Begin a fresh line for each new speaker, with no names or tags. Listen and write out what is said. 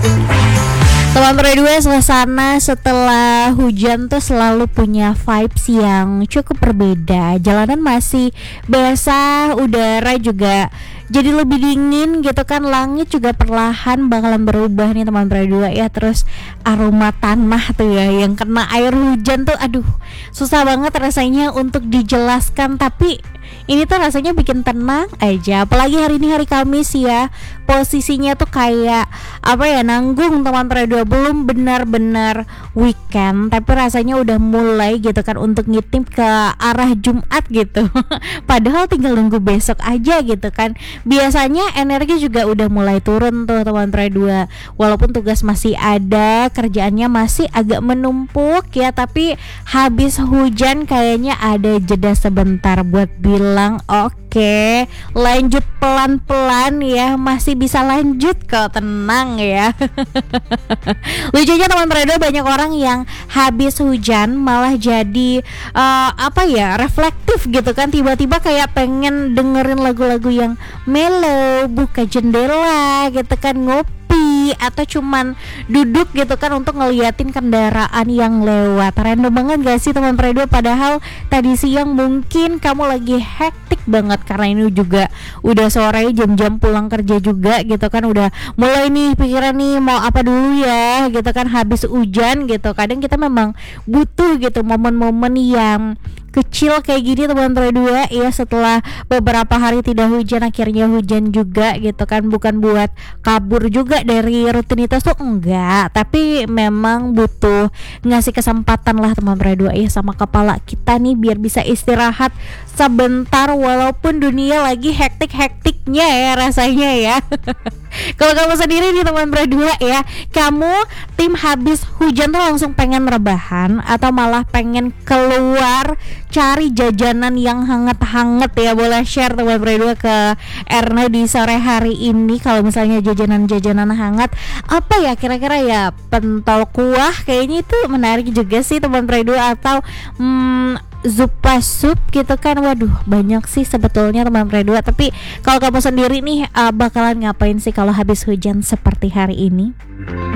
Teman berdua, suasana setelah hujan tuh selalu punya vibes yang cukup berbeda. Jalanan masih basah, udara juga jadi lebih dingin gitu kan. Langit juga perlahan bakalan berubah nih teman berdua ya. Terus aroma tanah tuh ya yang kena air hujan tuh, aduh susah banget rasanya untuk dijelaskan. Tapi ini tuh rasanya bikin tenang aja. Apalagi hari ini hari Kamis ya. Posisinya tuh kayak apa ya, nanggung teman berdua. Belum benar-benar weekend, tapi rasanya udah mulai gitu kan untuk ngitip ke arah Jumat gitu. Padahal tinggal nunggu besok aja gitu kan. Biasanya energi juga udah mulai turun tuh teman berdua. Walaupun tugas masih ada, kerjaannya masih agak menumpuk ya, tapi habis hujan kayaknya ada jeda sebentar buat bilang oke, lanjut pelan-pelan ya, masih bisa lanjut kok, tenang ya. Lucunya teman berdua, banyak orang yang habis hujan malah jadi reflektif gitu kan. Tiba-tiba kayak pengen dengerin lagu-lagu yang mellow, buka jendela gitu kan, ngopi atau cuman duduk gitu kan untuk ngeliatin kendaraan yang lewat. Random banget gak sih teman berdua? Padahal tadi siang mungkin kamu lagi hektik banget karena ini juga udah sore, jam-jam pulang kerja juga gitu kan. Udah mulai nih pikiran nih mau apa dulu ya gitu kan, habis hujan gitu. Kadang kita memang butuh gitu momen-momen yang kecil kayak gini teman berdua ya. Setelah beberapa hari tidak hujan, akhirnya hujan juga gitu kan. Bukan buat kabur juga dari rutinitas tuh enggak, tapi memang butuh ngasih kesempatan lah teman berdua ya sama kepala kita nih biar bisa istirahat sebentar. Walaupun dunia lagi hektik-hektiknya ya rasanya ya. Kalau kamu sendiri nih teman berdua ya, kamu tim habis hujan tuh langsung pengen rebahan atau malah pengen keluar cari jajanan yang hangat-hangat ya? Boleh share teman berdua ke Erna di sore hari ini. Kalau misalnya jajanan-jajanan hangat apa ya kira-kira ya? Pentol kuah kayaknya itu menarik juga sih teman berdua. Atau zupa sup gitu kan. Waduh banyak sih sebetulnya teman berdua. Tapi kalau kamu sendiri nih bakalan ngapain sih kalau habis hujan seperti hari ini?